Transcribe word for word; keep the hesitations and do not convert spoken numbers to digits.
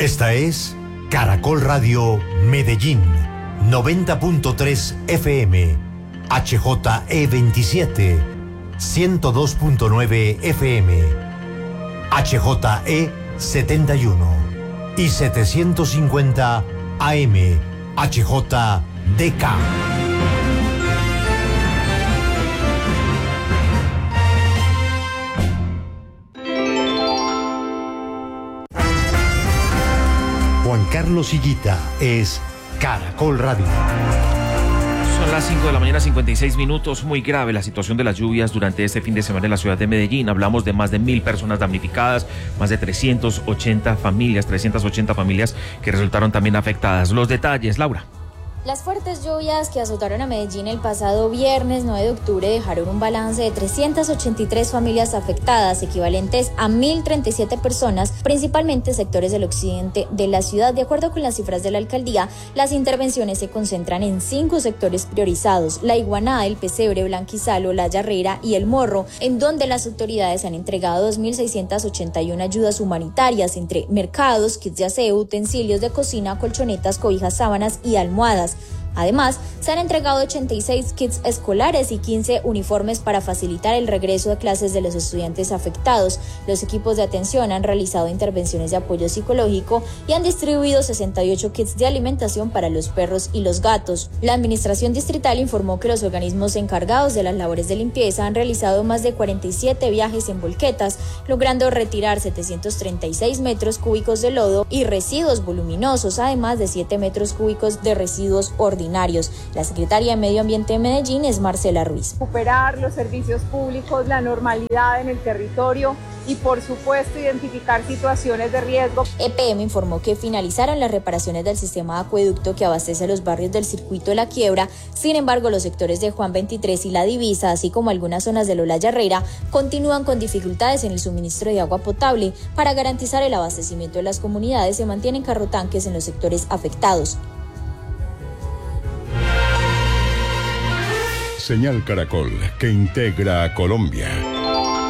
Esta es Caracol Radio Medellín, noventa punto tres F M, H J E veintisiete, ciento dos punto nueve F M, H J E setenta y uno y setecientos cincuenta A M, H J D K. Juan Carlos Higuita es Caracol Radio. Son las cinco de la mañana, cincuenta y seis minutos. Muy grave la situación de las lluvias durante este fin de semana en la ciudad de Medellín. Hablamos de más de mil personas damnificadas, más de trescientas ochenta familias, trescientas ochenta familias que resultaron también afectadas. Los detalles, Laura. Las fuertes lluvias que azotaron a Medellín el pasado viernes nueve de octubre dejaron un balance de trescientas ochenta y tres familias afectadas, equivalentes a mil treinta y siete personas, principalmente sectores del occidente de la ciudad. De acuerdo con las cifras de la alcaldía, las intervenciones se concentran en cinco sectores priorizados: La Iguanada, El Pesebre, Blanquizalo, La Yarrera y El Morro, en donde las autoridades han entregado dos mil seiscientas ochenta y una ayudas humanitarias entre mercados, kits de aseo, utensilios de cocina, colchonetas, cobijas, sábanas y almohadas. Además, se han entregado ochenta y seis kits escolares y quince uniformes para facilitar el regreso de clases de los estudiantes afectados. Los equipos de atención han realizado intervenciones de apoyo psicológico y han distribuido sesenta y ocho kits de alimentación para los perros y los gatos. La administración distrital informó que los organismos encargados de las labores de limpieza han realizado más de cuarenta y siete viajes en volquetas, logrando retirar setecientos treinta y seis metros cúbicos de lodo y residuos voluminosos, además de siete metros cúbicos de residuos ordinarios. La secretaria de Medio Ambiente de Medellín es Marcela Ruiz. Recuperar los servicios públicos, la normalidad en el territorio y, por supuesto, identificar situaciones de riesgo. E P M informó que finalizaron las reparaciones del sistema de acueducto que abastece a los barrios del circuito de La Quiebra. Sin embargo, los sectores de Juan veintitrés y La Divisa, así como algunas zonas de La Yarrera, continúan con dificultades en el suministro de agua potable. Para garantizar el abastecimiento de las comunidades, se mantienen carrotanques en los sectores afectados. Señal Caracol, que integra a Colombia.